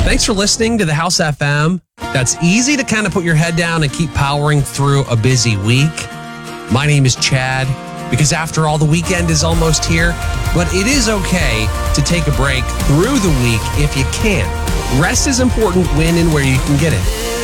Thanks for listening to the House FM. That's easy to kind of put your head down and keep powering through a busy week. My name is Chad, because after all, the weekend is almost here, but it is okay to take a break through the week if you can. Rest is important when and where you can get it.